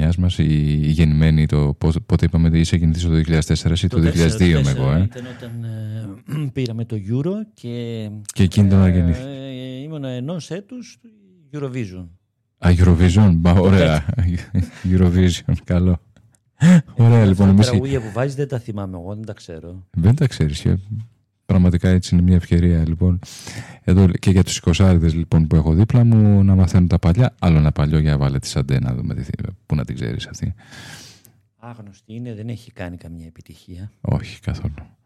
γενιάς μας, οι γεννημένοι, πότε είπαμε ότι είσαι γεννηθής το 2004 ή το 2002 είμαι εγώ. Ήταν όταν πήραμε το Euro και εκείνη τον γεννήθηκε. Ήμουν ενός έτους Eurovision. Eurovision, ωραία. Eurovision, καλό. Ωραία, λοιπόν. Αυτά τα τραγούδια που βάζεις δεν τα θυμάμαι εγώ, δεν τα ξέρω. Δεν τα ξέρεις. Πραγματικά έτσι είναι μια ευκαιρία, λοιπόν. Εδώ και για τους 20άριδες, λοιπόν, που έχω δίπλα μου να μαθαίνουν τα παλιά. Άλλο ένα παλιό για βάλε τη Σαντέ να δούμε πού να την ξέρεις αυτή. Άγνωστη είναι, δεν έχει κάνει καμία επιτυχία. Όχι, καθόλου.